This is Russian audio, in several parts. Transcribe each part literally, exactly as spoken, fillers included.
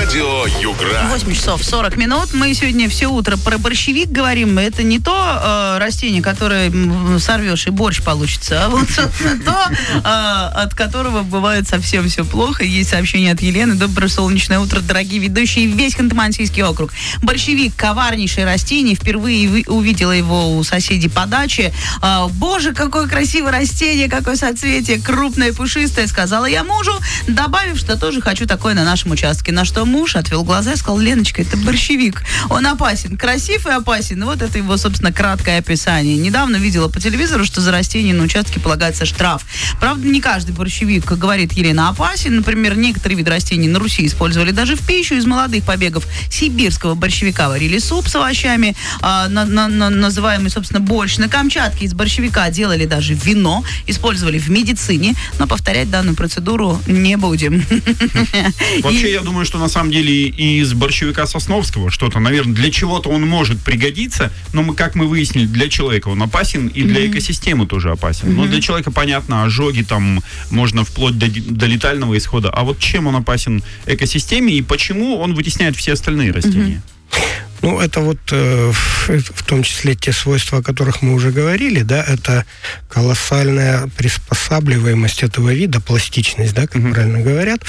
Радио Югра. восемь часов сорок минут. Мы сегодня все утро про борщевик говорим. Это не то э, растение, которое сорвешь и борщ получится, а вот то, э, от которого бывает совсем все плохо. Есть сообщение от Елены. Доброе солнечное утро, дорогие ведущие. Весь Ханты-Мансийский округ. Борщевик – коварнейшее растение. Впервые увидела его у соседей по даче. Э, Боже, какое красивое растение, какое соцветие, крупное, пушистое, сказала я мужу, добавив, что тоже хочу такое на нашем участке. На что муж отвел глаза и сказал: Леночка, это борщевик. Он опасен. Красив и опасен. Вот это его, собственно, краткое описание. Недавно видела по телевизору, что за растение на участке полагается штраф. Правда, не каждый борщевик, говорит Елена, опасен. Например, некоторые виды растений на Руси использовали даже в пищу. Из молодых побегов сибирского борщевика варили суп с овощами, а, на, на, на, называемый, собственно, борщ. На Камчатке из борщевика делали даже вино, использовали в медицине, но повторять данную процедуру не будем. Вообще, я думаю, что на самом деле и из борщевика сосновского что-то, наверное, для чего-то он может пригодиться, но мы, как мы выяснили, для человека он опасен и для экосистемы тоже опасен. Но для человека, понятно, ожоги там можно вплоть до, до летального исхода. А вот чем он опасен экосистеме и почему он вытесняет все остальные растения? Ну, это вот э, в том числе те свойства, о которых мы уже говорили, да, это колоссальная приспосабливаемость этого вида, пластичность, да, как mm-hmm. правильно говорят,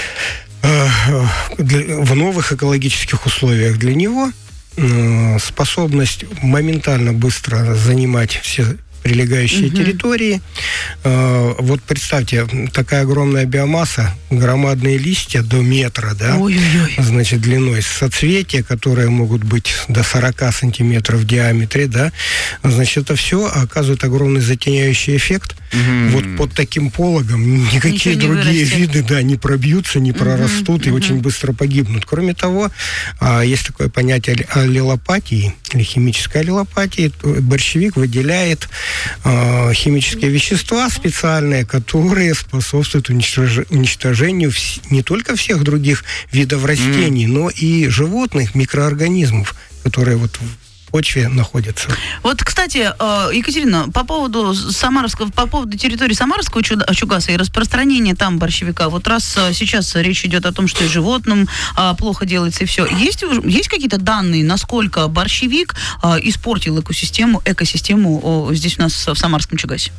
э, для, в новых экологических условиях для него э, способность моментально быстро занимать все прилегающие угу. территории. Э, вот представьте, такая огромная биомасса, громадные листья до метра, да, Ой-ой-ой. значит, длиной, соцветия, которые могут быть до сорок сантиметров в диаметре, да, значит, это все оказывает огромный затеняющий эффект. Угу. Вот под таким пологом никакие не другие вырастет. виды, да, не пробьются, не угу. прорастут угу. и очень быстро погибнут. Кроме того, есть такое понятие аллелопатии, или химической аллелопатии. Борщевик выделяет э, химические вещества специальные, которые способствуют уничтож... уничтожению вс... не только всех других видов растений, mm. но и животных, микроорганизмов, которые вот в почве находятся. Вот, кстати, Екатерина, по поводу Самаровского, по поводу территории Самарского Чугаса и распространения там борщевика, вот раз сейчас речь идет о том, что и животным плохо делается, и все, есть, есть какие-то данные, насколько борщевик испортил экосистему, экосистему здесь у нас в Самарском Чугасе?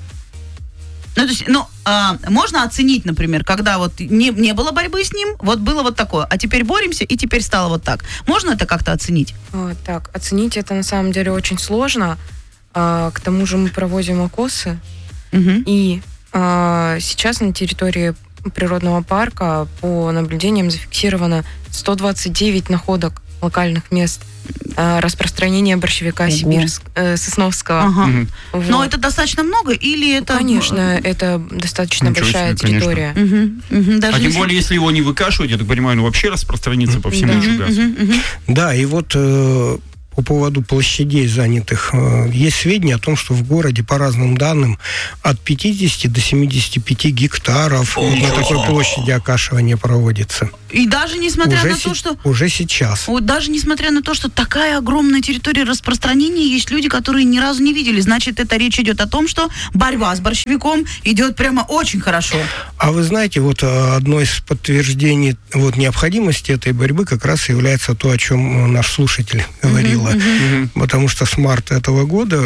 Ну, то есть, ну, а, можно оценить, например, когда вот не, не было борьбы с ним, вот было вот такое, а теперь боремся, и теперь стало вот так. Можно это как-то оценить? А, так, оценить это на самом деле очень сложно. А, к тому же мы проводим ОКОСы, угу. и а, сейчас на территории природного парка по наблюдениям зафиксировано сто двадцать девять находок локальных мест распространения борщевика Сибирск, э, Сосновского. Ага. Угу. Вот. Но это достаточно много или это... Конечно, это достаточно Ничего большая себе, территория. Угу. Угу. Даже а если... тем более, если его не выкашивать, я так понимаю, он вообще распространится по всему да. Чугасу. Угу. Угу. Да, и вот... Э... По поводу площадей занятых. Есть сведения о том, что в городе, по разным данным, от пятидесяти до семидесяти пяти гектаров О, на такой площади окашивания проводится. И даже несмотря уже на си- то, что... Уже сейчас. Вот даже несмотря на то, что такая огромная территория распространения, есть люди, которые ни разу не видели. Значит, это речь идет о том, что борьба с борщевиком идет прямо очень хорошо. А вы знаете, вот одно из подтверждений вот, необходимости этой борьбы как раз является то, о чем наш слушатель говорил. Uh-huh, uh-huh. Потому что с марта этого года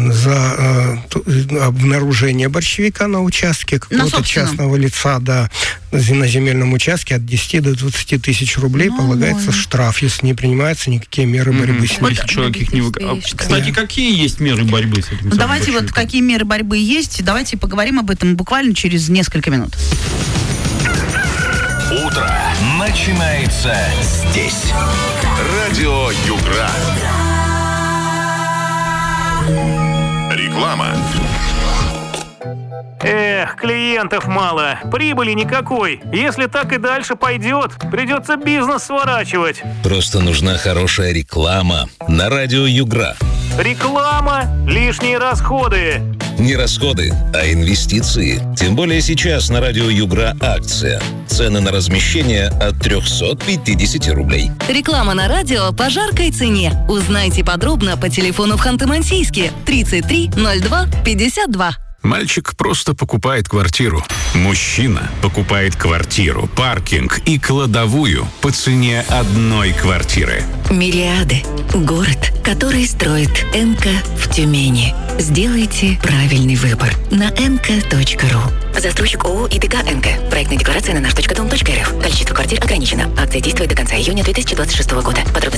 за э, обнаружение борщевика на участке какого-то частного лица, да, на земельном участке от десяти до двадцати тысяч рублей ну, полагается ой. штраф, если не принимаются никакие меры mm-hmm. борьбы с ним. Вот, человек их не вы... а, кстати, да. какие есть меры борьбы с этим? Давайте вот какие меры борьбы есть, давайте поговорим об этом буквально через несколько минут. Утро начинается здесь. Радио Югра. Реклама. Эх, клиентов мало, прибыли никакой. Если так и дальше пойдет, придется бизнес сворачивать. Просто нужна хорошая реклама на радио Югра. Реклама, лишние расходы. Не расходы, а инвестиции. Тем более сейчас на радио Югра акция. Цены на размещение от триста пятьдесят рублей. Реклама на радио по жаркой цене. Узнайте подробно по телефону в Ханты-Мансийске тридцать три ноль два пятьдесят два. Мальчик просто покупает квартиру. Мужчина покупает квартиру, паркинг и кладовую по цене одной квартиры. Мириады. Город, который строит «Энка» в Тюмени. Сделайте правильный выбор на эн ка точка ру. Застройщик ООО «ИТК Энка». Проектная декларация на наш точка дом точка эр эф. Количество квартир ограничено. Акция действует до конца июня две тысячи двадцать шестого года. Подробности